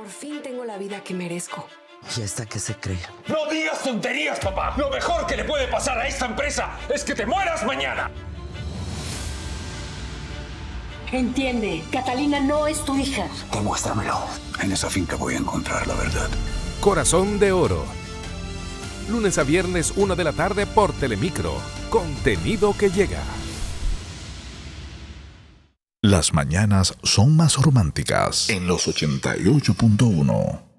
Por fin tengo la vida que merezco. ¿Y esta qué se cree? ¡No digas tonterías, papá! Lo mejor que le puede pasar a esta empresa es que te mueras mañana. Entiende, Catalina no es tu hija. Demuéstramelo. En esa finca voy a encontrar la verdad. Corazón de Oro. Lunes a viernes, 1 de la tarde por Telemicro. Contenido que llega. Las mañanas son más románticas en los 88.1.